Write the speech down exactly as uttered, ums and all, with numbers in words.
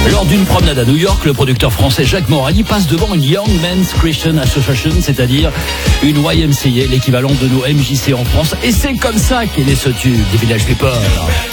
Lors d'une promenade à New York, le producteur français Jacques Morali passe devant une Young Men's Christian Association, c'est-à-dire une Y M C A, l'équivalent de nos M J C en France. Et c'est comme ça qu'est né ce tube des Village People.